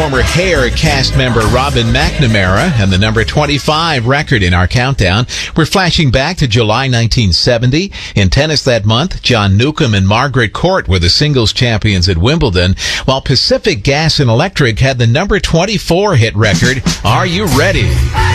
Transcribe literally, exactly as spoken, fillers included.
former Hair cast member Robin McNamara and the number twenty-five record in our countdown. We're flashing back to July nineteen seventy. In tennis that month, John Newcombe and Margaret Court were the singles champions at Wimbledon, while Pacific Gas and Electric had the number twenty-four hit record, Are You Ready?